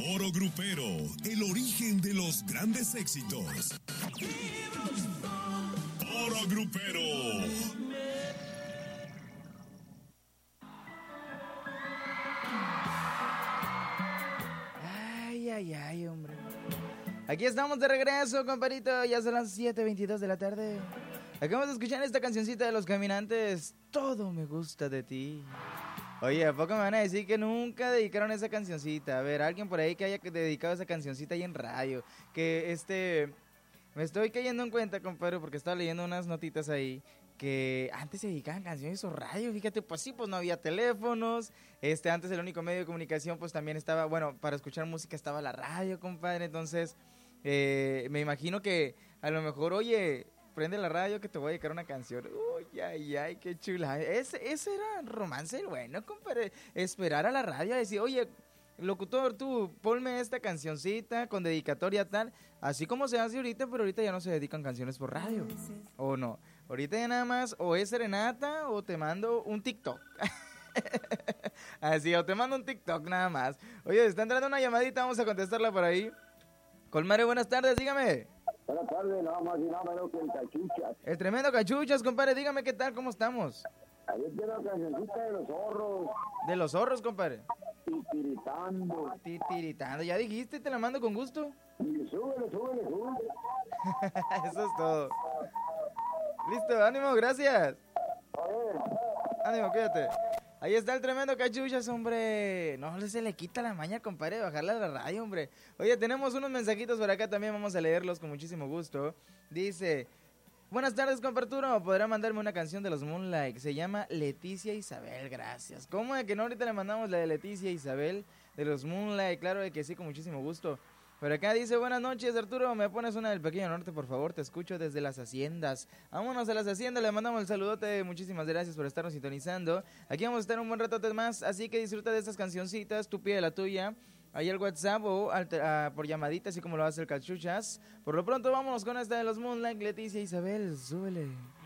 Oro Grupero, el origen de los grandes éxitos. Oro Grupero. Ay, hombre. Aquí estamos de regreso, compadrito. Ya son las 7:22 de la tarde. Acabamos de escuchar esta cancioncita de Los Caminantes. Todo me gusta de ti. Oye, ¿a poco me van a decir que nunca dedicaron esa cancioncita? A ver, alguien por ahí que haya dedicado esa cancioncita ahí en radio. Que me estoy cayendo en cuenta, compadre, porque estaba leyendo unas notitas ahí que antes se dedicaban canciones o radio, fíjate, pues sí, pues no había teléfonos, antes el único medio de comunicación pues también estaba, bueno, para escuchar música estaba la radio, compadre, entonces me imagino que a lo mejor, oye, prende la radio que te voy a dedicar una canción, uy, ay, qué chula, ese era romance bueno, compadre, esperar a la radio a decir, oye, locutor, tú, ponme esta cancioncita con dedicatoria tal, así como se hace ahorita, pero ahorita ya no se dedican canciones por radio, ¿o no? Ahorita ya nada más, o es serenata, o te mando un TikTok. Así, o te mando un TikTok nada más. Oye, está entrando una llamadita, vamos a contestarla por ahí. Colmare, buenas tardes, dígame. Buenas tardes, nada más y nada menos que el Cachuchas. El tremendo Cachuchas, compadre, dígame qué tal, cómo estamos. Ayer tiene la cancioncita de los zorros. De los zorros, compadre. Titiritando. Titiritando, ya dijiste, te la mando con gusto. Y súbele. Eso es todo. Listo, ánimo, gracias. Ánimo, cuídate. Ahí está el tremendo Cachuchas, hombre. No se le quita la maña, compadre, de bajarle a la radio, hombre. Oye, tenemos unos mensajitos por acá también, vamos a leerlos con muchísimo gusto. Dice: buenas tardes, compa Arturo. ¿Podrá mandarme una canción de los Moonlight? Se llama Leticia Isabel, gracias. ¿Cómo de que no ahorita le mandamos la de Leticia Isabel de los Moonlight? Claro de que sí, con muchísimo gusto. Por acá dice: buenas noches, Arturo, me pones una del Pequeño Norte, por favor, te escucho desde las haciendas. Vámonos a las haciendas, le mandamos el saludote, muchísimas gracias por estarnos sintonizando. Aquí vamos a estar un buen rato más, así que disfruta de estas cancioncitas, tú pide la tuya, ahí al WhatsApp o por llamadita, así como lo hace el Cachuchas. Por lo pronto vámonos con esta de los Moonlight, Leticia Isabel, súbele.